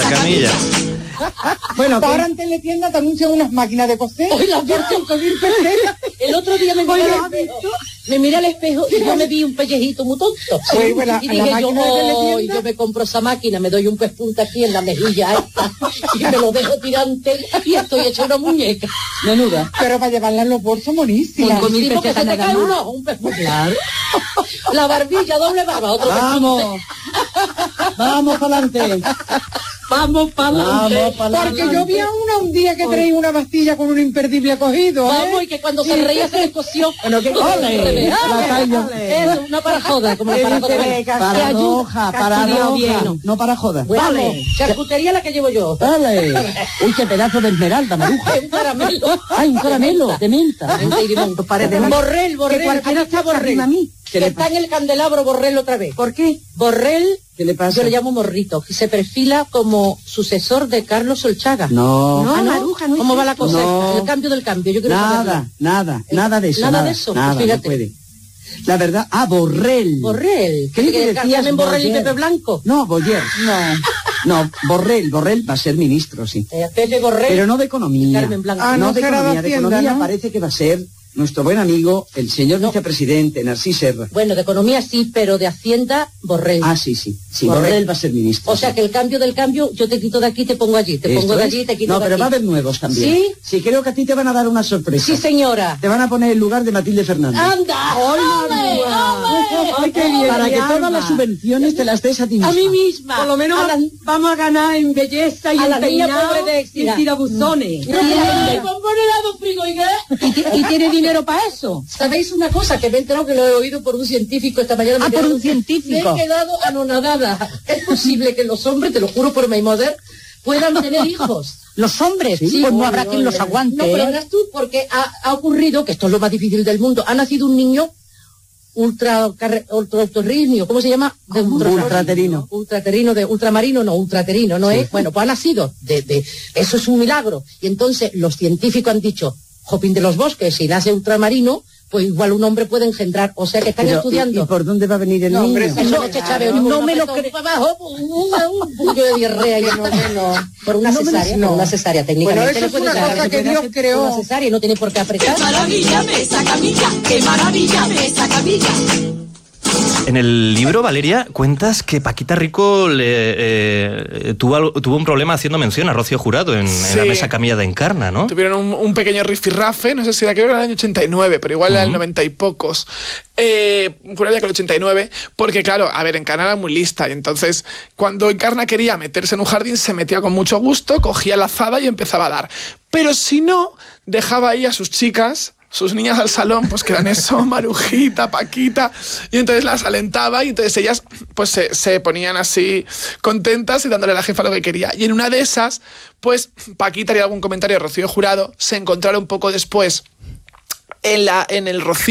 mesa camilla. Bueno, ahora en Teletienda te anuncian unas máquinas de coser. Hoy las por 5.000 pesetas. El otro día me miré al espejo y yo me vi un pellejito muy tonto. Sí, bueno, y dije yo me compro esa máquina, me doy un pespunta aquí en la mejilla esta, y me lo dejo tirante y estoy hecha una muñeca. Menuda. Pero para llevarla en los bolsos, monísima. Con mi porque se te cae un pespunta. Claro. La barbilla, doble barba, otro Vamos. Vamos para adelante. Vamos para adelante. Porque yo vi a una un día que traía una pastilla con un imperdible cogido. Vamos, y que cuando se reía se le cosió. Bueno, que ole. Eso, una para joda, como para joda. Paradoja. No para joda. Vale, charcutería la que llevo yo. Vale. Uy, qué pedazo de esmeralda, Maruja. Un caramelo. Ay, un caramelo de menta. Borrell. Que cualquiera está Borrell. a mí. Que está en el candelabro Borrell otra vez. ¿Por qué? Borrell, ¿qué le pasa? yo le llamo Morrito, que se perfila como sucesor de Carlos Solchaga. No. Maruja, no. ¿Cómo va la cosa? No. El cambio del cambio. Yo quiero Nada de eso. Nada de eso. Nada, Fíjate. no puede. La verdad, Borrell. Borrell. ¿Qué que decías? llamen Borrell y Pepe Blanco. No, Boyer. No, Borrell va a ser ministro, sí. Pepe Borrell. Pero no de economía. Carmen Blanco. No de economía. De economía ¿no? parece que va a ser nuestro buen amigo, el señor vicepresidente, Narcís Serra. Bueno, de economía sí, pero de Hacienda, Borrell. Ah, sí. Borrell va a ser ministro. O sea que el cambio del cambio, yo te quito de aquí, te pongo allí, te pongo de allí, te quito de aquí. No, pero va a haber nuevos también. ¿Sí? Sí, creo que a ti te van a dar una sorpresa. Sí, señora. Te van a poner el lugar de Matilde Fernández. ¡Anda! ¡Ay, qué bien! Para que todas las subvenciones te las des a ti misma. A mí misma. Por lo menos vamos a ganar en belleza y a en la niña peinado pobre de y Éxida. en tirabuzones. ¿Y tiene dinero para eso? ¿Sabéis una cosa? Que me he enterado que lo he oído por un científico esta mañana. por un científico. Me he quedado anonadada. Es posible que los hombres, te lo juro por my mother, puedan tener hijos. ¿Los hombres? Sí, pues no habrá quien los aguante. No, pero verás tú, porque ha ocurrido, que esto es lo más difícil del mundo, ha nacido un niño ultraterrino, ¿cómo se llama? Ultraterino. Ultramarino, ¿no es? Bueno, pues ha nacido eso es un milagro. Y entonces los científicos han dicho, Jopín de los Bosques, si nace ultramarino, pues igual un hombre puede engendrar, o sea que están estudiando. ¿Y por dónde va a venir el niño? No me lo creo. Un puño de diarrea y por una cesárea técnicamente. Bueno, eso es una cosa que Dios creó. Una cesárea y no tiene por qué apretar. ¡Qué maravilla esa camilla! ¡Qué maravilla esa camilla! En el libro, Valeria, cuentas que Paquita Rico tuvo un problema haciendo mención a Rocío Jurado en la mesa camilla de Encarna, ¿no? Tuvieron un pequeño rifirrafe, no sé si era, creo que era el año 89, pero igual era el 90 y pocos. Juraría que el 89, porque claro, a ver, Encarna era muy lista, y entonces cuando Encarna quería meterse en un jardín, se metía con mucho gusto, cogía la azada y empezaba a dar. Pero si no, dejaba ahí a sus chicas, sus niñas al salón, pues que eran eso, Marujita, Paquita, y entonces las alentaba y entonces ellas pues se ponían así contentas y dándole a la jefa lo que quería. Y en una de esas, pues Paquita haría algún comentario de Rocío Jurado, se encontraron poco después en el Rocío